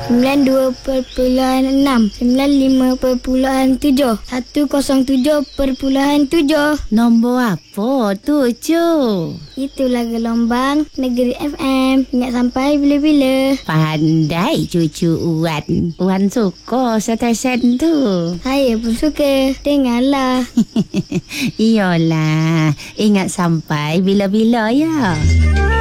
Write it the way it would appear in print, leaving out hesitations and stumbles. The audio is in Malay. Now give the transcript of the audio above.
92.6, 95.7, 107.7. Nombor apa tu, Cu? Itulah gelombang Negeri FM. Ingat sampai bila-bila. Pandai cucu Wan. Wan suka stesen tu. Saya pun suka. Dengarlah. Iyalah. Ingat sampai bila-bila ya.